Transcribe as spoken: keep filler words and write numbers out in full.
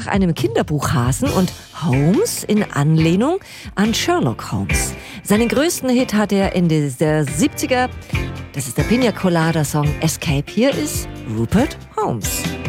nach einem Kinderbuchhasen und Holmes in Anlehnung an Sherlock Holmes. Seinen größten Hit hat er Ende der siebziger. Das ist der Pina Colada Song Escape. Hier ist Rupert Holmes.